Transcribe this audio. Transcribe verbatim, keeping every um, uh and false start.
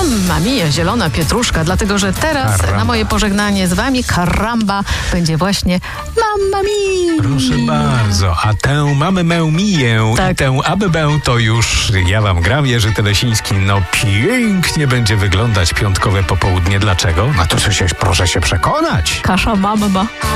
Mamma mia, zielona pietruszka, dlatego że teraz Karamba. na moje pożegnanie z wami karamba będzie właśnie Mamma mia. Proszę bardzo, a tę mamy mę miję Tak. i tę abebę to już ja wam gram, Jerzy Telesiński. No pięknie będzie wyglądać piątkowe popołudnie. Dlaczego? No to się, proszę się przekonać. Kasza mamma.